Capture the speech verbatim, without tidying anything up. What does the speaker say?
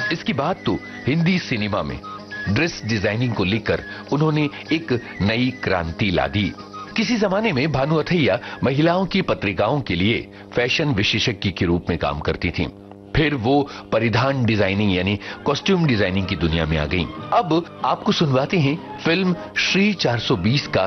इसकी बात तो हिंदी सिनेमा में ड्रेस डिजाइनिंग को लेकर उन्होंने एक नई क्रांति ला दी। किसी जमाने में भानु अथैया महिलाओं की पत्रिकाओं के लिए फैशन विशेषज्ञ के रूप में काम करती थीं। फिर वो परिधान डिजाइनिंग यानी कॉस्ट्यूम डिजाइनिंग की दुनिया में आ गईं। अब आपको सुनवाते हैं फिल्म श्री चार सौ बीस का